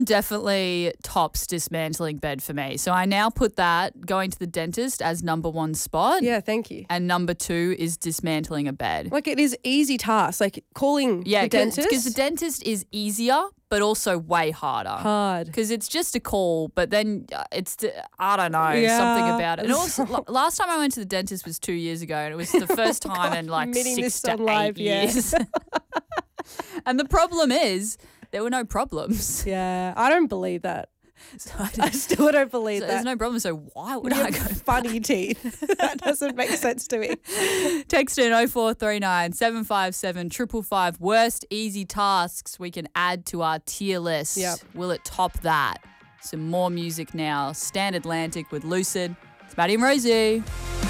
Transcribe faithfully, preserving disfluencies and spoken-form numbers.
definitely tops dismantling bed for me. So I now put that going to the dentist as number one spot. Yeah, thank you. And number two is dismantling a bed. Like it is easy task. Like calling Yeah, the dentist. because the dentist is easier, but also way harder. Hard. Because it's just a call, but then uh, it's, I don't know, Yeah. something about it. And also, la- last time I went to the dentist was two years ago, and it was the first time in like admitting six this to on eight live, yeah. years. And the problem is, there were no problems. Yeah, I don't believe that. So I, I still don't believe so that. there's no problem, so why would You I have go? funny teeth. That doesn't make sense to me. Text in oh four three nine, seven five seven, five five five. Worst easy tasks we can add to our tier list. Yep. Will it top that? Some more music now. Stand Atlantic with Lucid. It's Maddie and Rosie.